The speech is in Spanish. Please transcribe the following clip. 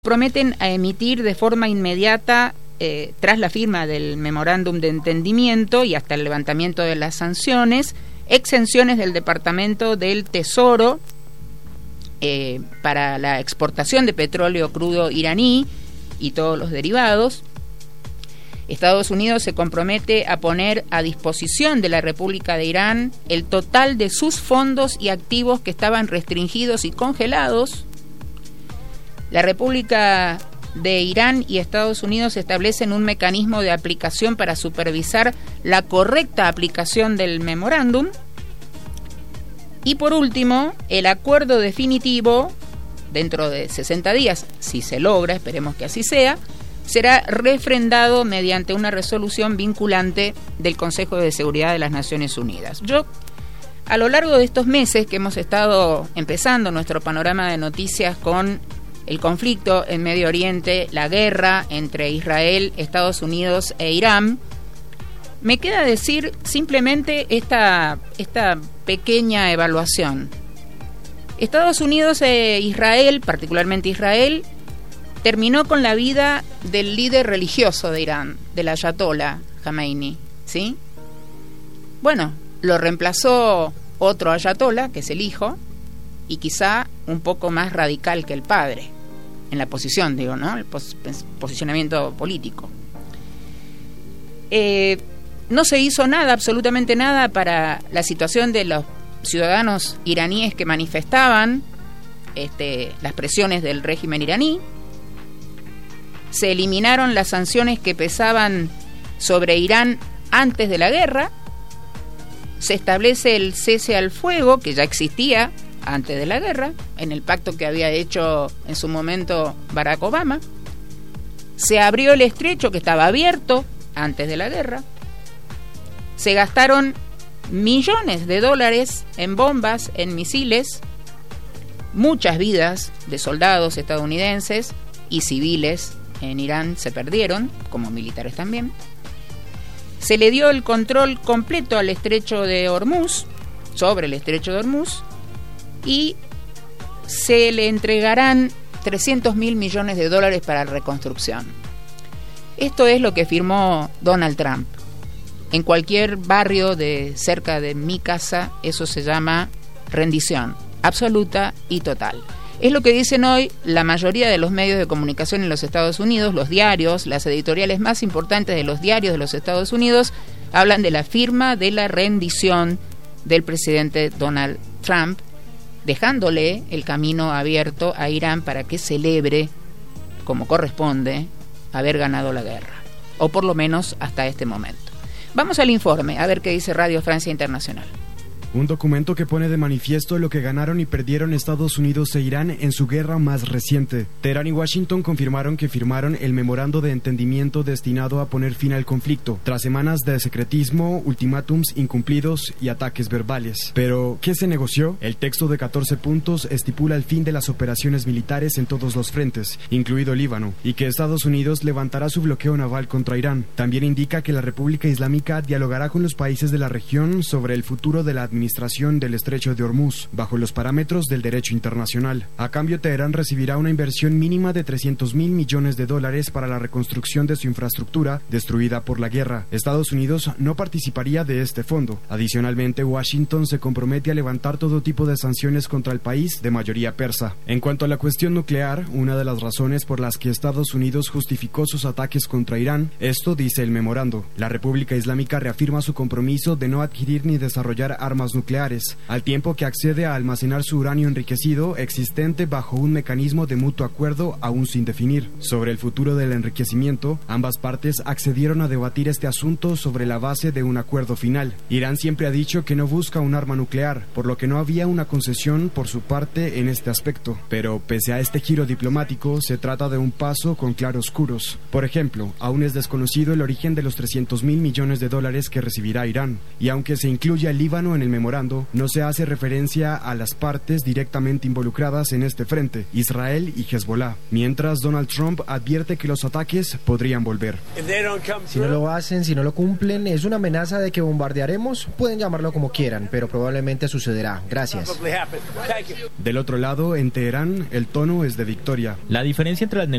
prometen a emitir de forma inmediata, tras la firma del memorándum de entendimiento y hasta el levantamiento de las sanciones, exenciones del Departamento del Tesoro para la exportación de petróleo crudo iraní y todos los derivados. Estados Unidos se compromete a poner a disposición de la República de Irán el total de sus fondos y activos que estaban restringidos y congelados. La República de Irán y Estados Unidos establecen un mecanismo de aplicación para supervisar la correcta aplicación del memorándum. Y por último, el acuerdo definitivo, dentro de 60 días, si se logra, esperemos que así sea, será refrendado mediante una resolución vinculante del Consejo de Seguridad de las Naciones Unidas. Yo, a lo largo de estos meses que hemos estado empezando nuestro panorama de noticias con el conflicto en Medio Oriente, la guerra entre Israel, Estados Unidos e Irán, me queda decir simplemente esta pequeña evaluación. Estados Unidos e Israel, particularmente Israel, terminó con la vida del líder religioso de Irán, del ayatolá Khomeini, ¿sí? Bueno, lo reemplazó otro ayatolá, que es el hijo, y quizá un poco más radical que el padre, en la posición, digo, ¿no? El posicionamiento político. No se hizo nada, absolutamente nada, para la situación de los ciudadanos iraníes que manifestaban las presiones del régimen iraní. Se eliminaron las sanciones que pesaban sobre Irán antes de la guerra. Se establece el cese al fuego, que ya existía antes de la guerra, en el pacto que había hecho en su momento Barack Obama. Se abrió el estrecho, que estaba abierto antes de la guerra. Se gastaron millones de dólares en bombas, en misiles. Muchas vidas de soldados estadounidenses y civiles en Irán se perdieron, como militares también. Se le dio el control completo al estrecho de Hormuz, sobre el estrecho de Hormuz, y se le entregarán 300.000 millones de dólares para la reconstrucción. Esto es lo que firmó Donald Trump. En cualquier barrio de cerca de mi casa, eso se llama rendición absoluta y total. Es lo que dicen hoy la mayoría de los medios de comunicación en los Estados Unidos, los diarios, las editoriales más importantes de los diarios de los Estados Unidos, hablan de la firma de la rendición del presidente Donald Trump, dejándole el camino abierto a Irán para que celebre, como corresponde, haber ganado la guerra, o por lo menos hasta este momento. Vamos al informe, a ver qué dice Radio Francia Internacional. Un documento que pone de manifiesto lo que ganaron y perdieron Estados Unidos e Irán en su guerra más reciente. Teherán y Washington confirmaron que firmaron el memorando de entendimiento destinado a poner fin al conflicto, tras semanas de secretismo, ultimátums incumplidos y ataques verbales. Pero, ¿qué se negoció? El texto de 14 puntos estipula el fin de las operaciones militares en todos los frentes, incluido Líbano, y que Estados Unidos levantará su bloqueo naval contra Irán. También indica que la República Islámica dialogará con los países de la región sobre el futuro de la administración del estrecho de Hormuz, bajo los parámetros del derecho internacional. A cambio, Teherán recibirá una inversión mínima de 300.000 millones de dólares para la reconstrucción de su infraestructura destruida por la guerra. Estados Unidos no participaría de este fondo. Adicionalmente, Washington se compromete a levantar todo tipo de sanciones contra el país de mayoría persa. En cuanto a la cuestión nuclear, una de las razones por las que Estados Unidos justificó sus ataques contra Irán, esto dice el memorando. La República Islámica reafirma su compromiso de no adquirir ni desarrollar armas nucleares, al tiempo que accede a almacenar su uranio enriquecido existente bajo un mecanismo de mutuo acuerdo aún sin definir. Sobre el futuro del enriquecimiento, ambas partes accedieron a debatir este asunto sobre la base de un acuerdo final. Irán siempre ha dicho que no busca un arma nuclear, por lo que no había una concesión por su parte en este aspecto. Pero pese a este giro diplomático, se trata de un paso con claroscuros. Por ejemplo, aún es desconocido el origen de los 300.000 millones de dólares que recibirá Irán, y aunque se incluye al Líbano en el memorando no se hace referencia a las partes directamente involucradas en este frente, Israel y Hezbollah, mientras Donald Trump advierte que los ataques podrían volver. Si no lo hacen, si no lo cumplen, es una amenaza de que bombardearemos, pueden llamarlo como quieran, pero probablemente sucederá. Gracias. Del otro lado, en Teherán, el tono es de victoria. La diferencia entre las